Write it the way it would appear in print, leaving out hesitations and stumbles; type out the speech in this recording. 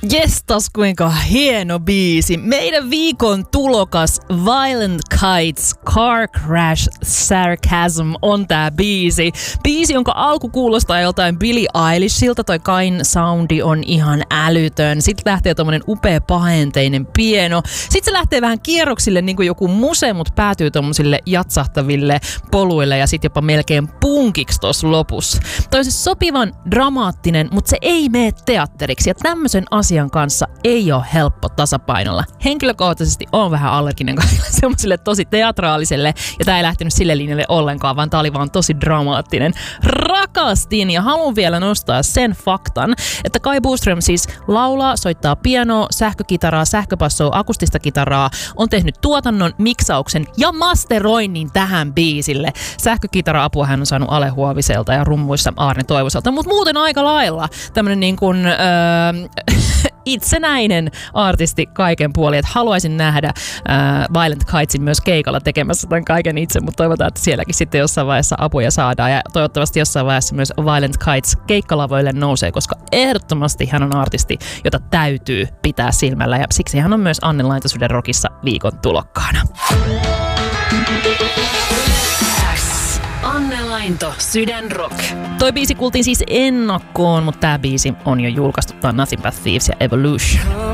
Jestas, kuinka hieno biisi. Meidän viikon tulokas Violent Kites Car Crash Sarcasm on tää biisi. Biisi, jonka alku kuulostaa joltain Billie Eilishilta. Toi Kain soundi on ihan älytön. Sitten lähtee tommonen upea pahenteinen pieno. Sitten se lähtee vähän kierroksille niin kuin joku muse, mutta päätyy tommosille jatsahtaville poluille ja sitten jopa melkein punkiksi tossa lopussa. Toi on se sopivan dramaattinen, mutta se ei mene teatteriksi. Ja tämmöisen asian kanssa ei ole helppo tasapainolla. Henkilökohtaisesti on vähän allerginen kaikille semmoiselle tosi teatraaliselle, ja tää ei lähtenyt sille linjalle ollenkaan, vaan tää oli vaan tosi dramaattinen. Rakastin, ja haluan vielä nostaa sen faktan, että Kai Boström siis laulaa, soittaa pianoa, sähkökitaraa, sähköpassoa, akustista kitaraa, on tehnyt tuotannon, miksauksen ja masteroinnin tähän biisille. Sähkökitara-apua hän on saanut Ale Huoviselta ja rummuissa Aarne Toivoselta, mutta muuten aika lailla tämmönen niin kuin itsenäinen artisti kaiken puolin, että haluaisin nähdä Violent Kitesin myös keikalla tekemässä tämän kaiken itse, mutta toivotaan, että sielläkin sitten jossain vaiheessa apuja saadaan ja toivottavasti jossain vaiheessa myös Violent Kites keikkalavoille nousee, koska ehdottomasti hän on artisti, jota täytyy pitää silmällä ja siksi hän on myös Anne Lainto Sydän Rockissa viikon tulokkaana. Anne Lainto, Sydän Rock. Toi biisi kuultiin siis ennakkoon, mutta tää biisi on jo julkaistu. Tää on Nothing But Thieves ja Evolution.